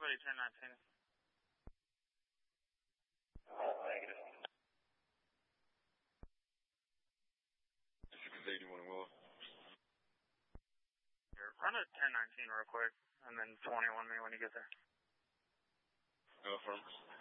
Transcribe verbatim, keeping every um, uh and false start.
somebody ten nineteen. Negative. six eighty-one Willow. Here, run a ten nineteen real quick, and then twenty-one me when you get there. No, affirm.